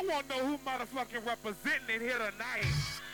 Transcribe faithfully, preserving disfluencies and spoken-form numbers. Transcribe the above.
wanna know who motherfucking representing it here tonight?